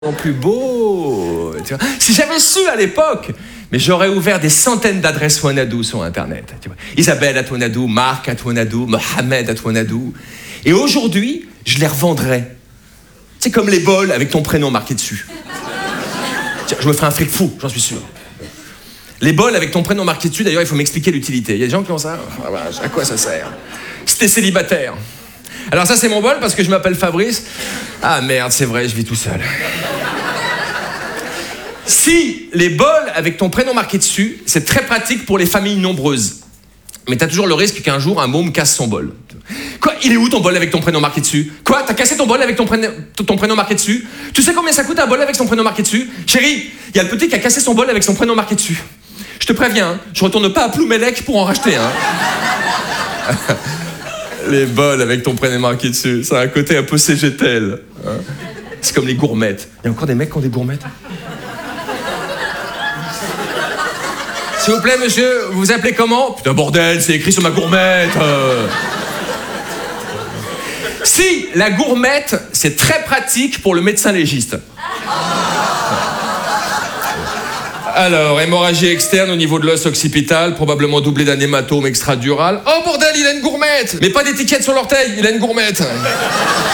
plus beau. Tu vois. Si j'avais su à l'époque, mais j'aurais ouvert des centaines d'adresses Wanadoo sur Internet. Tu vois. Isabelle Atouanadou, Marc Atouanadou, Mohamed Atouanadou. Et aujourd'hui, je les revendrais. C'est comme les bols avec ton prénom marqué dessus. Tiens, je me ferai un fric fou, j'en suis sûr. Les bols avec ton prénom marqué dessus, d'ailleurs, il faut m'expliquer l'utilité. Il y a des gens qui ont ça. À quoi ça sert? Si t'es célibataire. Alors ça, c'est mon bol parce que je m'appelle Fabrice. Ah merde, c'est vrai, je vis tout seul. Si les bols avec ton prénom marqué dessus, c'est très pratique pour les familles nombreuses. Mais t'as toujours le risque qu'un jour, un môme casse son bol. Quoi? Il est où ton bol avec ton prénom marqué dessus? Quoi? T'as cassé ton bol avec ton prénom marqué dessus? Tu sais combien ça coûte un bol avec son prénom marqué dessus? Chérie, il y a le petit qui a cassé son bol avec son prénom marqué dessus. Je te préviens, hein, je retourne pas à Ploumelec pour en racheter un. Hein. Les bols avec ton prénom marqué dessus, ça a un côté un peu CGTL. Hein. C'est comme les gourmettes. Il y a encore des mecs qui ont des gourmettes? S'il vous plaît, monsieur, vous vous appelez comment? Putain, bordel, c'est écrit sur ma gourmette. Si, la gourmette, c'est très pratique pour le médecin légiste. Alors, hémorragie externe au niveau de l'os occipital, probablement doublé d'un hématome extradural. Oh bordel, il a une gourmette! Mais pas d'étiquette sur l'orteil, il a une gourmette.